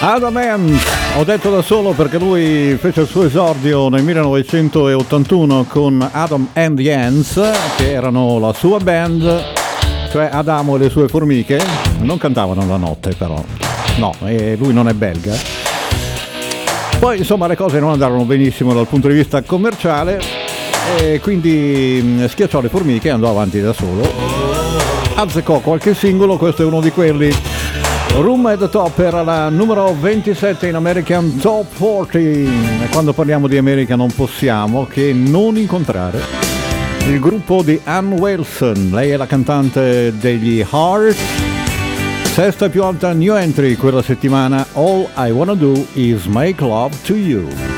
Adam Ant, ho detto da solo perché lui fece il suo esordio nel 1981 con Adam and the Ants, che erano la sua band, cioè Adamo e le sue formiche. Non cantavano la notte però, no, e lui non è belga. Poi insomma le cose non andarono benissimo dal punto di vista commerciale e quindi schiacciò le formiche e andò avanti da solo. Azzeccò qualche singolo, questo è uno di quelli. Room at the Top era la numero 27 in American Top 40 e quando parliamo di America non possiamo che non incontrare il gruppo di Ann Wilson. Lei è la cantante degli Heart, sesta più alta new entry quella settimana. All I Wanna Do Is Make Love to You.